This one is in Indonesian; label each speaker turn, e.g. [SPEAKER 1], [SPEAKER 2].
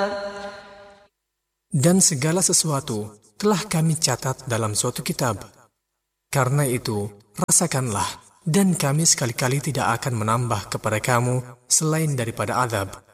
[SPEAKER 1] Dan segala sesuatu telah kami catat dalam suatu kitab. Karena itu, rasakanlah, dan kami sekali-kali tidak akan menambah kepada kamu selain daripada azab.